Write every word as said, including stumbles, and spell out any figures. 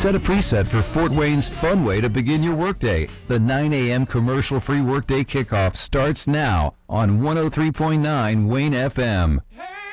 Set a preset for Fort Wayne's fun way to begin your workday. The nine a.m. commercial-free workday kickoff starts now on one oh three point nine Wayne F M.